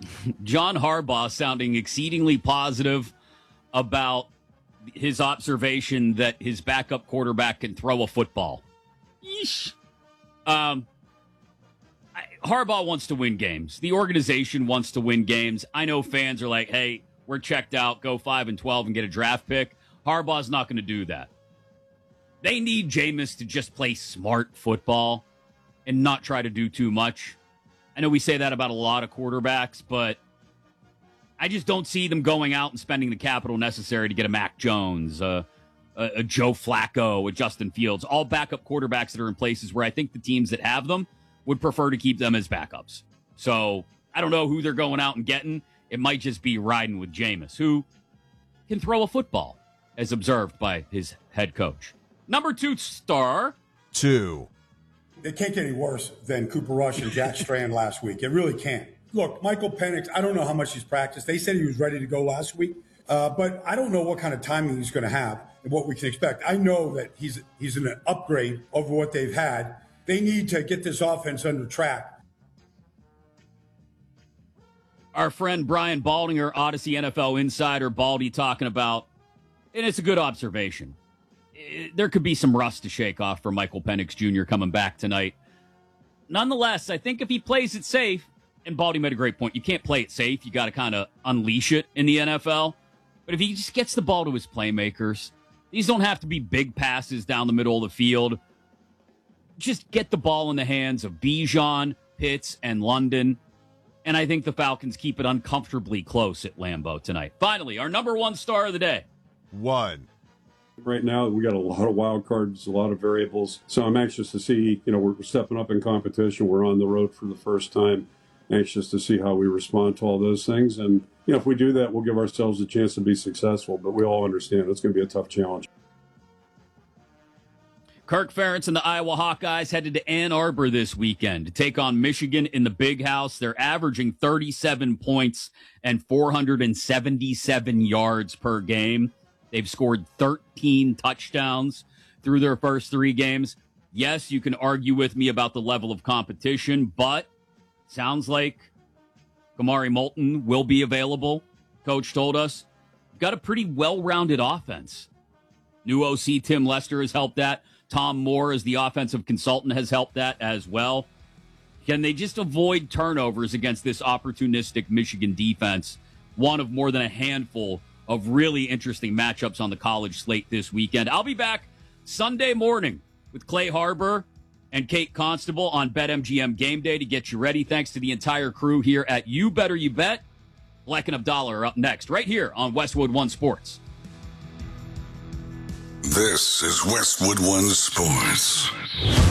John Harbaugh sounding exceedingly positive about his observation that his backup quarterback can throw a football. Yeesh. Harbaugh wants to win games. The organization wants to win games. I know fans are like, hey, we're checked out. Go 5-12 and get a draft pick. Harbaugh's not going to do that. They need Jameis to just play smart football and not try to do too much. I know we say that about a lot of quarterbacks, but I just don't see them going out and spending the capital necessary to get a Mac Jones, a Joe Flacco, a Justin Fields, all backup quarterbacks that are in places where I think the teams that have them would prefer to keep them as backups. So I don't know who they're going out and getting. It might just be riding with Jameis, who can throw a football, as observed by his head coach. Number 2 star. 2. It can't get any worse than Cooper Rush and Jack Strand last week. It really can't. Look, Michael Penix, I don't know how much he's practiced. They said he was ready to go last week, but I don't know what kind of timing he's going to have and what we can expect. I know that he's an upgrade over what they've had. They need to get this offense under track. Our friend Brian Baldinger, Odyssey NFL insider, Baldy, talking about, and it's a good observation, there could be some rust to shake off for Michael Penix Jr. coming back tonight. Nonetheless, I think if he plays it safe, and Baldy made a great point, you can't play it safe. You got to kind of unleash it in the NFL. But if he just gets the ball to his playmakers, these don't have to be big passes down the middle of the field. Just get the ball in the hands of Bijan, Pitts, and London. And I think the Falcons keep it uncomfortably close at Lambeau tonight. Finally, our number 1 star of the day. 1. Right now, we got a lot of wild cards, a lot of variables. So I'm anxious to see, we're stepping up in competition. We're on the road for the first time. Anxious to see how we respond to all those things. And, if we do that, we'll give ourselves a chance to be successful. But we all understand it's going to be a tough challenge. Kirk Ferentz and the Iowa Hawkeyes headed to Ann Arbor this weekend to take on Michigan in the Big House. They're averaging 37 points and 477 yards per game. They've scored 13 touchdowns through their first 3 games. Yes, you can argue with me about the level of competition, but sounds like Kamari Moulton will be available. Coach told us. Got a pretty well-rounded offense. New OC Tim Lester has helped that. Tom Moore, as the offensive consultant, has helped that as well. Can they just avoid turnovers against this opportunistic Michigan defense? One of more than a handful of really interesting matchups on the college slate this weekend. I'll be back Sunday morning with Clay Harbor and Kate Constable on BetMGM Game Day to get you ready. Thanks to the entire crew here at You Better You Bet. Black and Abdallah are up next, right here on Westwood One Sports. This is Westwood One Sports.